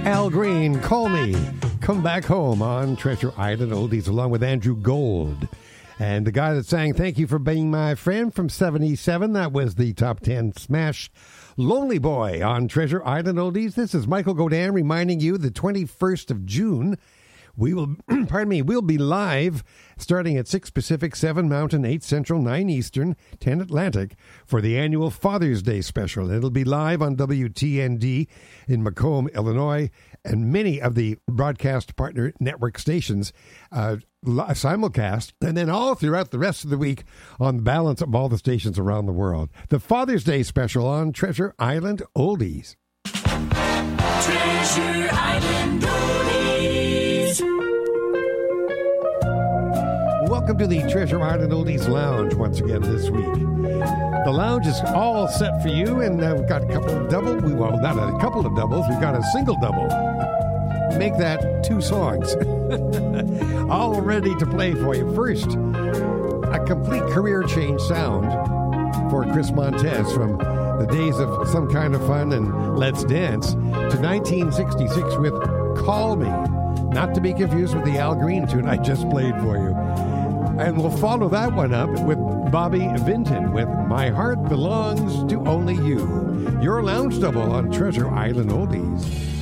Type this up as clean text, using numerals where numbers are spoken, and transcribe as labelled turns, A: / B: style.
A: Al Green, Call Me, Come Back Home on Treasure Island Oldies, along with Andrew Gold. And the guy that sang Thank You for Being My Friend from 77, that was the top 10 smash. Lonely Boy on Treasure Island Oldies. This is Michael Godin reminding you the 21st of June. We will, we'll be live starting at 6 Pacific, 7 Mountain, 8 Central, 9 Eastern, 10 Atlantic for the annual Father's Day special. It'll be live on WTND in Macomb, Illinois, and many of the broadcast partner network stations simulcast, and then all throughout the rest of the week on the balance of all the stations around the world. The Father's Day special on Treasure Island Oldies.
B: Treasure Island Oldies.
A: Welcome to the Treasure Island Oldies Lounge once again this week. The lounge is all set for you, and we've got a couple of doubles. Well, not a couple of doubles. We've got a single double. Make that 2 songs. All ready to play for you. First, a complete career change sound for Chris Montez from the days of Some Kind of Fun and Let's Dance to 1966 with Call Me. Not to be confused with the Al Green tune I just played for you. And we'll follow that one up with Bobby Vinton with My Heart Belongs to Only You. Your lounge double on Treasure Island Oldies.